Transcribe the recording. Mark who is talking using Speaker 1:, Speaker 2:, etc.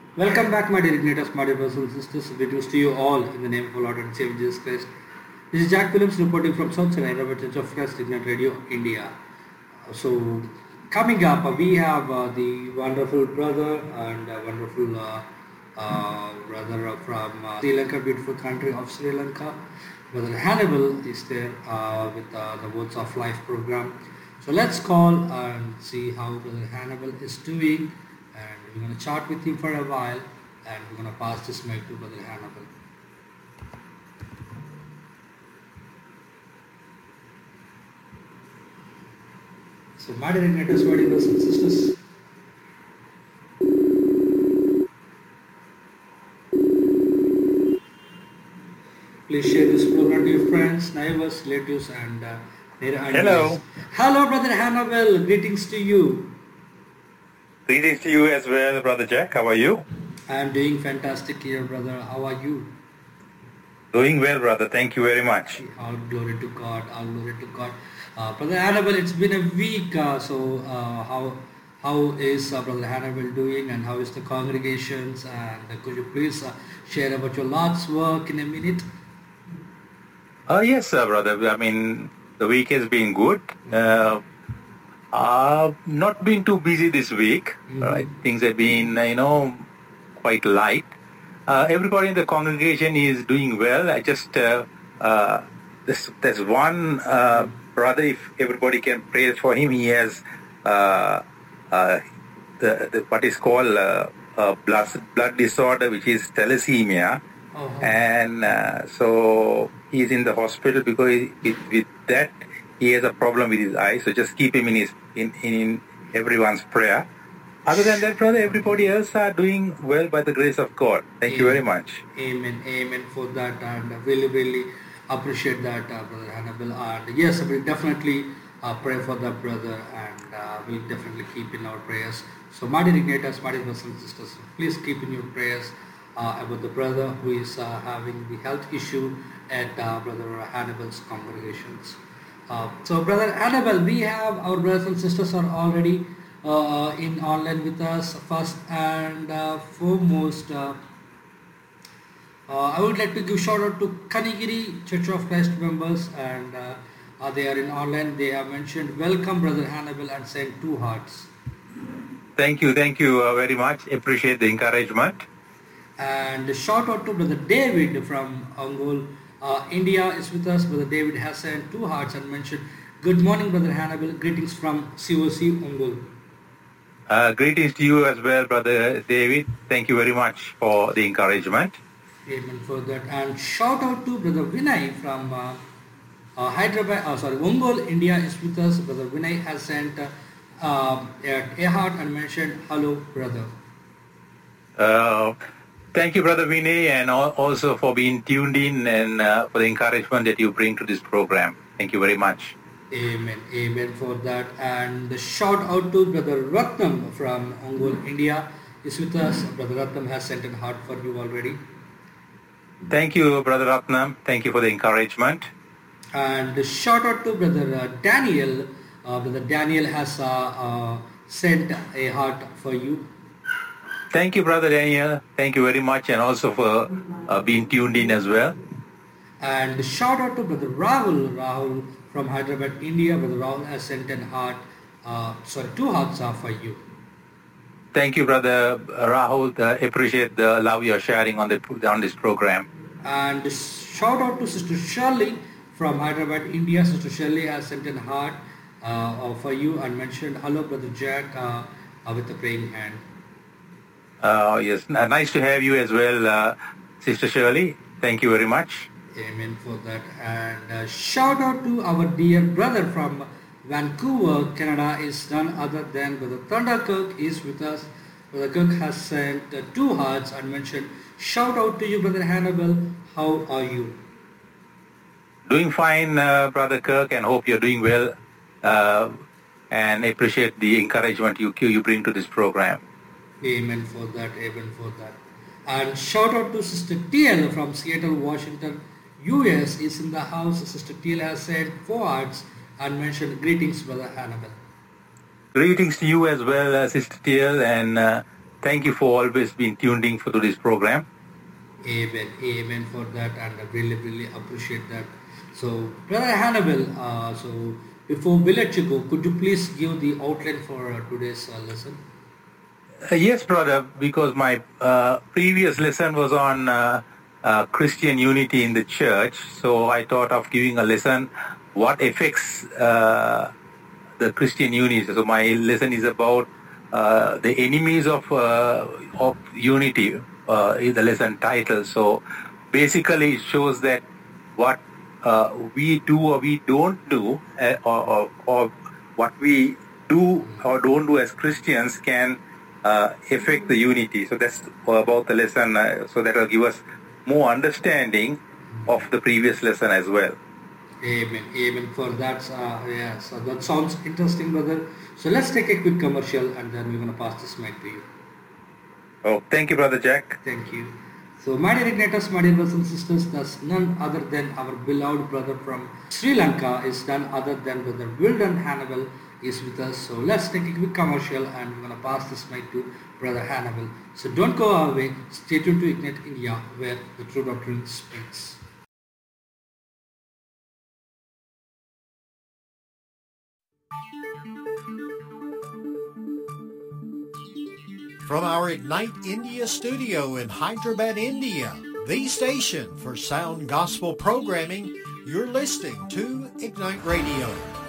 Speaker 1: Welcome back, my dear igniters, my dear brothers and sisters. Greetings to you all in the name of our Lord and Savior Jesus Christ. This is Jack Williams reporting from South Chennai, Church of Christ Ignite Radio, India. So, coming up, we have the wonderful brother and wonderful brother from Sri Lanka, beautiful country of Sri Lanka. Brother Hannibal is there with the Words of Life program. So let's call and see how Brother Hannibal is doing, and we're going to chat with him for a while, and we're going to pass this mic to Brother Hannibal. So, my dear igniters, my dear brothers and sisters, please share this program to your friends, neighbors, relatives, and near and
Speaker 2: Hello.
Speaker 1: dears. Hello, Brother Hannibal. Greetings to you.
Speaker 2: Greetings to you as well, Brother Jack. How are you?
Speaker 1: I am doing fantastic here, brother. How are you?
Speaker 2: Doing well, brother. Thank you very much.
Speaker 1: All glory to God. All glory to God. Brother Hannibal, it's been a week. How is Brother Hannibal doing, and how is the congregations? And could you please share about your Lord's work in a minute?
Speaker 2: Yes, brother. I mean, the week has been good. Not been too busy this week. Right? Things have been, quite light. Everybody in the congregation is doing well. I just there's one brother. If everybody can pray for him, he has the what is called blood disorder, which is thalassemia, and so he's in the hospital because with that he has a problem with his eyes. So just keep him in everyone's prayer. Other than that, brother, everybody else are doing well by the grace of God. Thank you very much.
Speaker 1: Amen. Amen for that, and really appreciate that, Brother Hannibal. And yes, we definitely pray for that brother, and we definitely keep in our prayers. So, my dear igniters, my dear brothers and sisters, please keep in your prayers about the brother who is having the health issue at Brother Hannibal's congregations. So, Brother Hannibal, we have our brothers and sisters are already in online with us. First and foremost, I would like to give shout out to Kanigiri Church of Christ members, and they are in online. They have mentioned welcome Brother Hannibal and sent 2 hearts.
Speaker 2: Thank you very much. Appreciate the encouragement.
Speaker 1: And shout out to Brother David from Angol, India is with us. Brother David has sent 2 hearts and mentioned good morning Brother Hannibal. Greetings from COC Angol.
Speaker 2: Greetings to you as well, Brother David. Thank you very much for the encouragement.
Speaker 1: Amen for that. And shout out to Brother Vinay from Hyderabad, Ongole, India is with us. Brother Vinay has sent a heart and mentioned hello, brother.
Speaker 2: Thank you, Brother Vinay, and also for being tuned in and for the encouragement that you bring to this program. Thank you very much.
Speaker 1: Amen. Amen for that. And the shout out to Brother Ratnam from Ongole, India is with us. Brother Ratnam has sent a heart for you already.
Speaker 2: Thank you, Brother Ratnam. Thank you for the encouragement.
Speaker 1: And the shout out to Brother Daniel. Brother Daniel has sent a heart for you.
Speaker 2: Thank you, Brother Daniel. Thank you very much, and also for being tuned in as well.
Speaker 1: And the shout out to Brother Rahul from Hyderabad, India. Brother Rahul has sent an heart, 2 hearts are for you.
Speaker 2: Thank you, Brother Rahul. Appreciate the love you're sharing on this program.
Speaker 1: And shout out to Sister Shirley from Hyderabad, India. Sister Shirley has sent an heart for you and mentioned hello, Brother Jack, with a praying hand.
Speaker 2: Yes, nice to have you as well, Sister Shirley. Thank you very much.
Speaker 1: Amen for that. And shout out to our dear brother from Vancouver, Canada is none other than Brother Thunder Kirk is with us. Brother Kirk has sent 2 hearts and mentioned shout out to you, Brother Hannibal. How are you?
Speaker 2: Doing fine, Brother Kirk, and hope you're doing well, and appreciate the encouragement you bring to this program.
Speaker 1: Amen for that. Amen for that. And shout out to Sister TL from Seattle, Washington, US is in the house. Sister TL has sent 4 hearts and mentioned greetings, Brother Hannibal.
Speaker 2: Greetings to you as well, Sister TL, and thank you for always being tuned in for this program.
Speaker 1: Amen. Amen for that, and I really, really appreciate that. So, Brother Hannibal, so before we let you go, could you please give the outline for today's lesson?
Speaker 2: Yes, brother, because my previous lesson was on Christian unity in the church, so I thought of giving a lesson what affects the Christian unity. So my lesson is about the enemies of unity, is the lesson title. So basically it shows that what we do or we don't do, or what we do or don't do as Christians can affect the unity. So that's about the lesson, so that will give us more understanding of the previous lesson as well.
Speaker 1: Amen. Amen for that. So that sounds interesting, brother. So let's take a quick commercial and then we're going to pass this mic to you.
Speaker 2: Oh, thank you, Brother Jack.
Speaker 1: Thank you. So my dear Ignaters, my dear brothers and sisters, thus none other than our beloved brother from Sri Lanka is none other than Brother Wilden Hannibal is with us. So let's take a quick commercial and we're going to pass this mic to Brother Hannibal. So don't go away. Stay tuned to Ignite India, where the true doctrine speaks.
Speaker 3: From our Ignite India studio in Hyderabad, India, the station for sound gospel programming, you're listening to Ignite Radio.